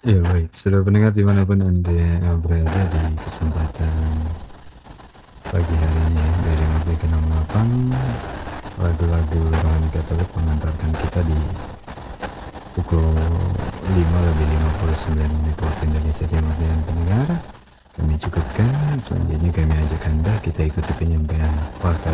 Ya baik, sudah pendengar dimanapun Anda berada di kesempatan pagi hari ini ya, dari Merdeka 68, lagu-lagu rohani Katolik mengantarkan kita di pukul 5 lebih 59 menit waktu Indonesia Timur. Dan pendengar, kami cukupkan, selanjutnya kami ajak Anda kita ikuti penyampaian fakta